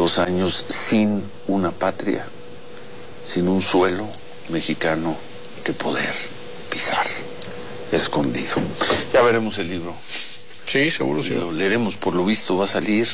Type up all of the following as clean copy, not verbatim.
2 años sin una patria, sin un suelo mexicano que poder pisar, escondido. Ya veremos el libro. Sí, seguro, sí. Lo leeremos, por lo visto va a salir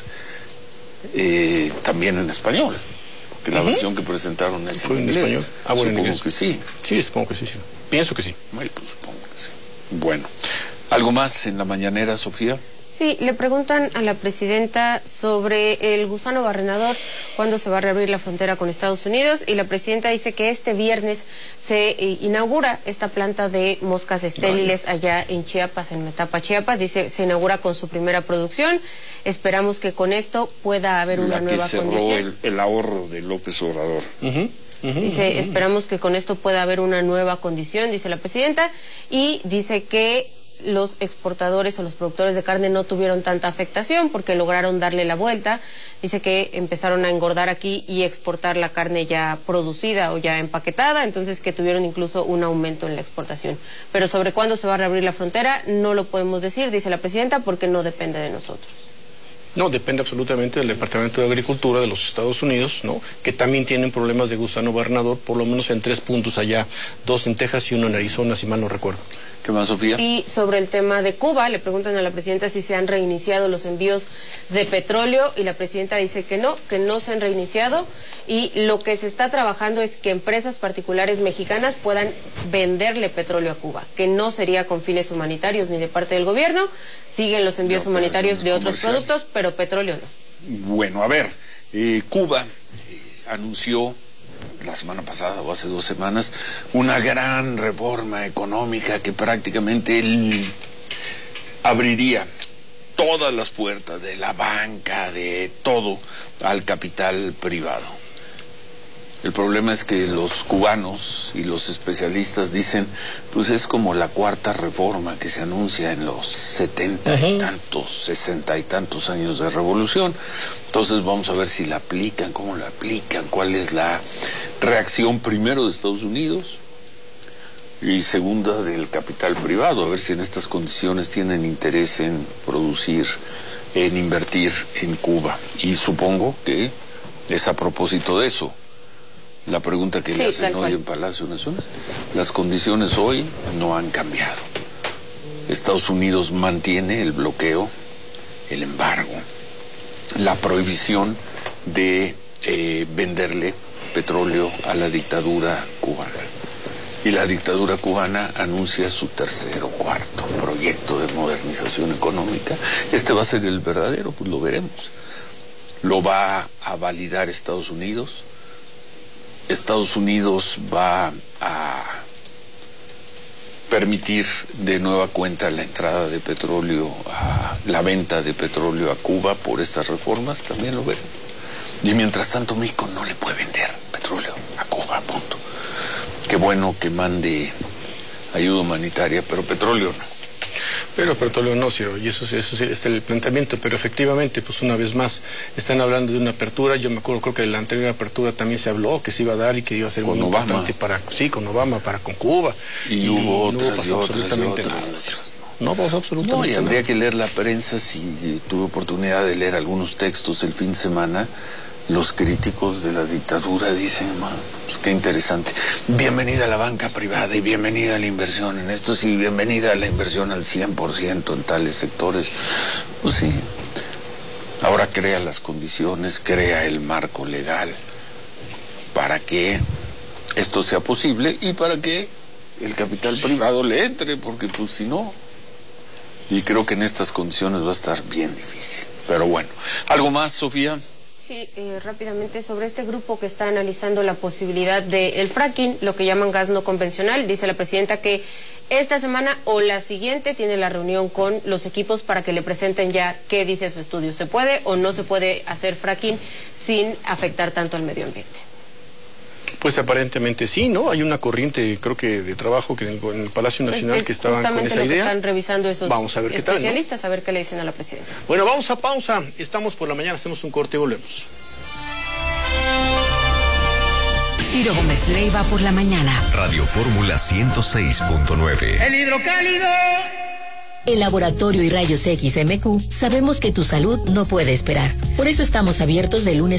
también en español, porque la versión que presentaron es en inglés. Español. Ah, bueno, supongo en inglés. Que sí. Sí, supongo que sí, sí. Pienso que sí. Bueno, pues supongo que sí. Bueno, ¿algo más en la mañanera, Sofía? Sí, le preguntan a la presidenta sobre el gusano barrenador, cuándo se va a reabrir la frontera con Estados Unidos, y la presidenta dice que este viernes se inaugura esta planta de moscas estériles allá en Chiapas, en Metapa, Chiapas. Dice, se inaugura con su primera producción. Esperamos que con esto pueda haber una nueva condición. El ahorro de López Obrador. Dice, esperamos que con esto pueda haber una nueva condición, dice la presidenta, y dice que los exportadores o los productores de carne no tuvieron tanta afectación porque lograron darle la vuelta. Dice que empezaron a engordar aquí y exportar la carne ya producida o ya empaquetada, entonces que tuvieron incluso un aumento en la exportación. Pero sobre cuándo se va a reabrir la frontera no lo podemos decir, dice la presidenta, porque no depende de nosotros. No, depende absolutamente del Departamento de Agricultura de los Estados Unidos, ¿no? Que también tienen problemas de gusano barrenador, por lo menos en 3 puntos allá, 2 en Texas y 1 en Arizona, si mal no recuerdo. ¿Qué más, Sofía? Y sobre el tema de Cuba, le preguntan a la presidenta si se han reiniciado los envíos de petróleo, y la presidenta dice que no se han reiniciado, y lo que se está trabajando es que empresas particulares mexicanas puedan venderle petróleo a Cuba, que no sería con fines humanitarios ni de parte del gobierno. Siguen los envíos humanitarios de otros productos, pero petróleo no. Bueno, a ver, Cuba anunció la semana pasada o hace 2 semanas una gran reforma económica que prácticamente abriría todas las puertas de la banca, de todo, al capital privado. El problema es que los cubanos y los especialistas dicen, pues es como la 4ª reforma que se anuncia en los 70 y tantos, 60 y tantos años de revolución. Entonces vamos a ver si la aplican, cómo la aplican, cuál es la reacción primero de Estados Unidos y segunda del capital privado, a ver si en estas condiciones tienen interés en producir, en invertir en Cuba. Y supongo que es a propósito de eso. La pregunta que le hacen hoy en Palacio Nacional, las condiciones hoy no han cambiado. Estados Unidos mantiene el bloqueo, el embargo, la prohibición de venderle petróleo a la dictadura cubana. Y la dictadura cubana anuncia su 3º o 4º proyecto de modernización económica. Este va a ser el verdadero, pues lo veremos. Lo va a validar Estados Unidos. Estados Unidos va a permitir de nueva cuenta la entrada de petróleo, la venta de petróleo a Cuba por estas reformas, también lo veremos. Y mientras tanto México no le puede vender petróleo a Cuba, punto. Qué bueno que mande ayuda humanitaria, pero petróleo no. Pero petróleo no, Ciro, y eso es el planteamiento, pero efectivamente, pues una vez más, están hablando de una apertura. Yo me acuerdo, creo que de la anterior apertura también se habló que se iba a dar y que iba a ser muy importante con Obama, con Cuba. Y hubo otras y otras. No pasó absolutamente nada. No, y habría que leer la prensa. Si tuve oportunidad de leer algunos textos el fin de semana, los críticos de la dictadura dicen, qué interesante, bienvenida a la banca privada y bienvenida a la inversión en esto, sí, bienvenida a la inversión al 100% en tales sectores. Pues sí, ahora crea las condiciones, crea el marco legal para que esto sea posible y para que el capital privado le entre, porque pues si no, y creo que en estas condiciones va a estar bien difícil. Pero bueno, ¿algo más, Sofía? Sí, rápidamente sobre este grupo que está analizando la posibilidad del fracking, lo que llaman gas no convencional. Dice la presidenta que esta semana o la siguiente tiene la reunión con los equipos para que le presenten ya qué dice su estudio. ¿Se puede o no se puede hacer fracking sin afectar tanto al medio ambiente? Pues aparentemente sí, ¿no? Hay una corriente, creo que de trabajo que en el Palacio Nacional que estaban con esa idea. Están revisando esos vamos a ver especialistas, qué tal, ¿no? A ver qué le dicen a la presidenta. Bueno, vamos a pausa. Estamos por la mañana, hacemos un corte y volvemos. Ciro Gómez Leiva por la mañana. Radio Fórmula 106.9. El hidrocálido. En Laboratorio y Rayos X MQ sabemos que tu salud no puede esperar. Por eso estamos abiertos de lunes